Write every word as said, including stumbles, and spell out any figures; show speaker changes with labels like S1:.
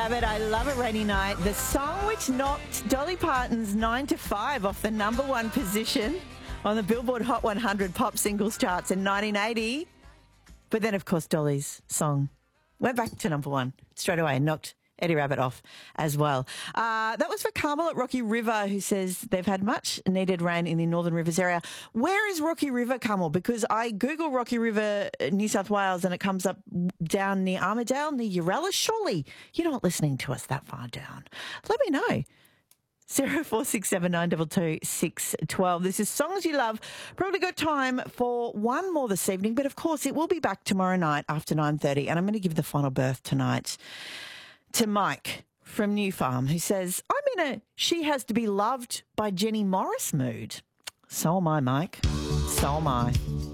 S1: Rabbit, I Love a Rainy Night, the song which knocked Dolly Parton's nine to five off the number one position on the Billboard Hot one hundred pop singles charts in nineteen eighty. But then, of course, Dolly's song went back to number one straight away and knocked Eddie Rabbit off as well. Uh, that was for Carmel at Rocky River, who says they've had much needed rain in the Northern Rivers area. Where is Rocky River, Carmel? Because I Google Rocky River, New South Wales, and it comes up down near Armidale, near Urella. Surely you're not listening to us that far down. Let me know. zero four six seven nine two two six one two. This is Songs You Love. Probably got time for one more this evening, but of course it will be back tomorrow night after nine thirty, and I'm going to give the final berth tonight to Mike from New Farm, who says, I'm in a She Has to Be Loved by Jenny Morris mood. So am I, Mike. So am I.